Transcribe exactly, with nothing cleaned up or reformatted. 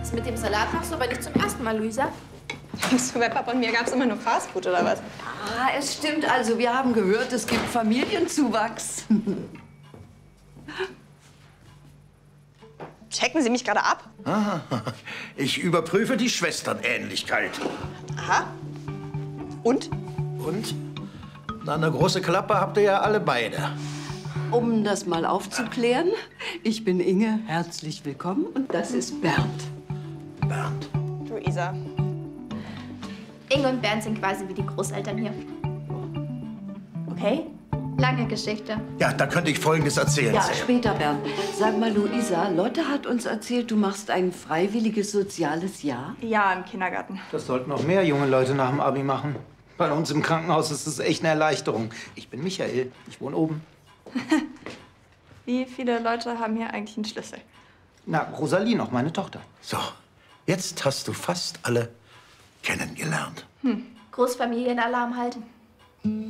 Das mit dem Salat machst du aber nicht zum ersten Mal, Luisa. Denkst du, bei Papa und mir gab's immer nur Fastfood oder was? Ah, es stimmt also. Wir haben gehört, es gibt Familienzuwachs. Checken Sie mich gerade ab? Aha. Ich überprüfe die Schwesternähnlichkeit. Aha. Und? Und? Na, eine große Klappe habt ihr ja alle beide. Um das mal aufzuklären, ich bin Inge, herzlich willkommen. Und das ist Bernd. Bernd. Du, Isa. Inge und Bernd sind quasi wie die Großeltern hier. Okay? Lange Geschichte. Ja, da könnte ich Folgendes erzählen. Ja, Sam. später, Bernd. Sag mal, Luisa, Lotte hat uns erzählt, du machst ein freiwilliges soziales Jahr. Ja, im Kindergarten. Das sollten noch mehr junge Leute nach dem Abi machen. Bei uns im Krankenhaus ist das echt eine Erleichterung. Ich bin Michael, ich wohne oben. Wie viele Leute haben hier eigentlich einen Schlüssel? Na, Rosalie noch, meine Tochter. So, jetzt hast du fast alle kennengelernt. Großfamilienalarm halten.